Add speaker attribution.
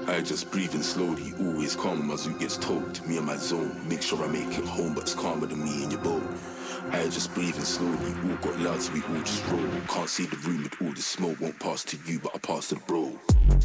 Speaker 1: I just breathing slowly, always calm as who gets told. Me and my zone, make sure I make it home, but it's calmer than me in your boat. I just breathing slowly, all got loud so we all just roll. Can't see the room with all the smoke, won't pass to you, but I pass to the bro.